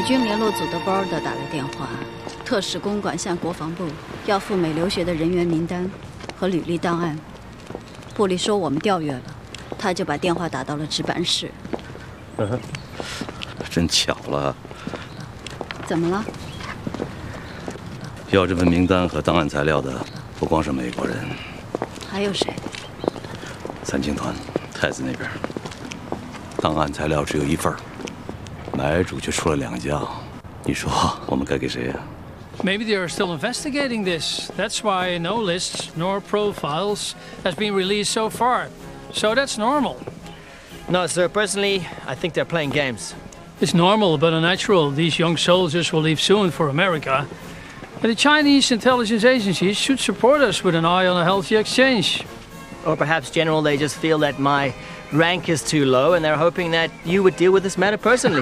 军联络组的 board 打来电话，特使公馆向国防部要赴美留学的人员名单和履历档案。部里说我们调阅了，他就把电话打到了值班室。 真巧了。 怎么了？ 要这份名单和档案材料的不光是美国人， 还有谁？ 三青团太子那边，档案材料只有1份，买主却出了2家。你说我们该给谁呀 ？Maybe they are still investigating this. That's why no lists nor profiles has been released so far. So that's normal. No, sir. Personally, I think they're playing games. It's normal but unnatural. These young soldiers will leave soon for America. And the Chinese intelligence agencies should support us with an eye on a healthy exchange. Or perhaps, General, they just feel that my rank is too low and they're hoping that you would deal with this matter personally.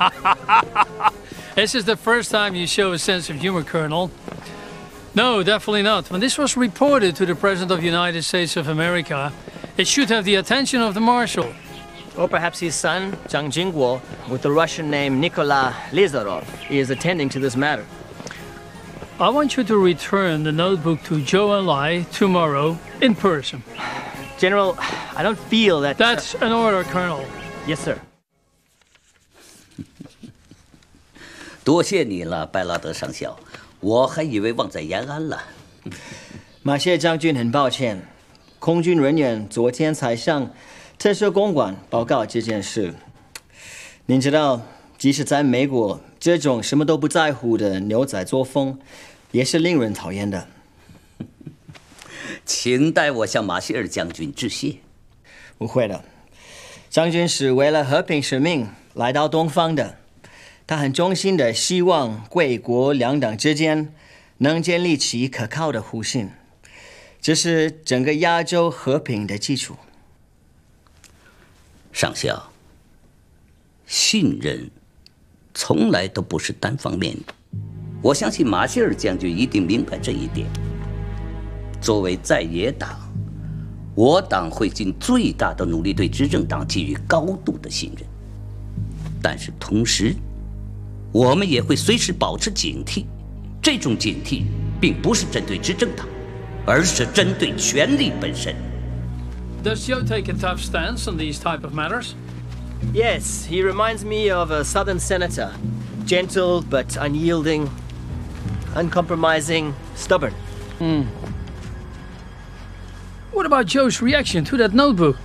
This is the first time you show a sense of humor, Colonel. No, definitely not. When this was reported to the President of the United States of America, it should have the attention of the Marshal. Or perhaps his son, Zhang Jingguo, with the Russian name Nikolai Lizarov, is attending to this matter. I want you to return the notebook to Zhou Enlai tomorrow in person. General, I don't feel that... That's an order, Colonel. Yes, sir. 多谢你了，拜拉德上校，我还以为忘在延安了。 马谢将军很抱歉，空军人员昨天才向特赦公馆报告这件事。您知道，即使在美国，这种什么都不在乎的牛仔作风，也是令人讨厌的。 请代我向马歇尔将军致谢。 不会的，将军是为了和平使命来到东方的。他很衷心的希望贵国两党之间能建立起可靠的互信，这是整个亚洲和平的基础。 上校，信任从来都不是单方面的。我相信马歇尔将军一定明白这一点。作为在野党，我党会尽最大的努力对执政党给予高度的信任，但是同时，我们也会随时保持警惕。这种警惕并不是针对执政党，而是针对权力本身。 Does Joe take a tough stance on these type of matters? Yes, he reminds me of a southern senator. Gentle but unyielding, uncompromising, stubborn. What about Joe's reaction to that notebook?